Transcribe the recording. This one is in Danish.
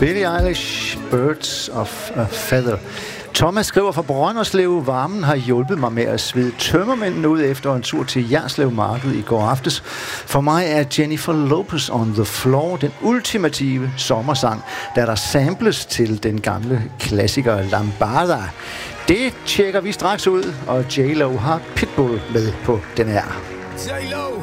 Billie Eilish, Birds of a Feather. Thomas skriver fra Brønderslev: varmen har hjulpet mig med at svede tømmermændene ud efter en tur til Jerslev Marked i går aftes. For mig er Jennifer Lopez on the Floor den ultimative sommersang, da der samples til den gamle klassiker Lambada. Det tjekker vi straks ud, og J-Lo har Pitbull med på den her. J-Lo.